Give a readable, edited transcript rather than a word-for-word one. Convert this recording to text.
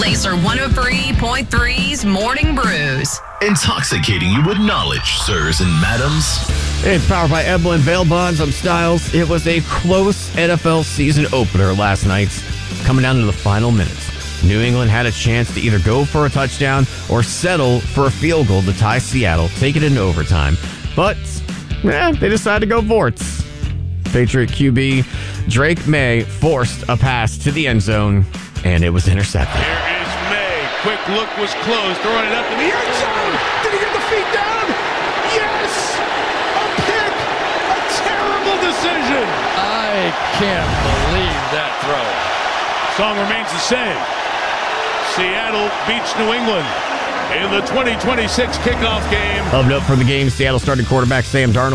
Laser 103.3's Morning Brews. Intoxicating you with knowledge, sirs and madams. It's powered by Eblin Bail Bonds. I'm Styles. It was a close NFL season opener last night, coming down to the final minutes. New England had a chance to either go for a touchdown or settle for a field goal to tie Seattle, take it into overtime. But, they decided to go for it. Patriot QB Drake May forced a pass to the end zone, and it was intercepted. Here is May. Quick look was closed, throwing it up in the end zone. Did he get the feet down? Yes! A pick! A terrible decision! I can't believe that throw. Song remains the same. Seattle beats New England in the 2026 kickoff game. Of note from the game, Seattle starting quarterback Sam Darnold